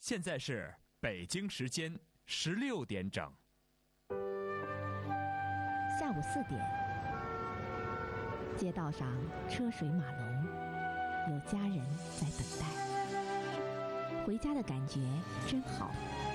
现在是北京时间16点整。 下午4点，街道上车水马龙，有家人在等待。回家的感觉真好。